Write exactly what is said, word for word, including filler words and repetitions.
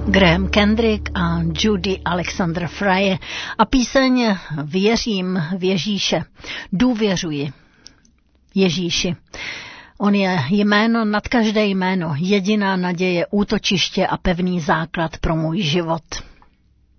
Graham Kendrick a Judy Alexander Frye a píseň Věřím v Ježíše. Důvěřuji Ježíši. On je jméno nad každé jméno, jediná naděje, útočiště a pevný základ pro můj život.